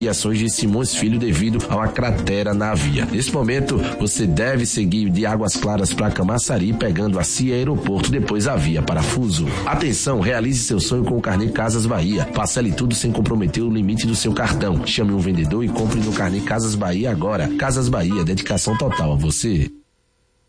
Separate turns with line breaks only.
ações de Simões Filho devido a uma cratera na via. Nesse momento, você deve seguir de Águas Claras para Camaçari, pegando a CIA Aeroporto, depois a via Parafuso. Atenção, realize seu sonho com o Carnê Casas Bahia. Parcele tudo sem comprometer o limite do seu cartão. Chame um vendedor e compre no Carnê Casas Bahia agora. Casas Bahia, dedicação total a você.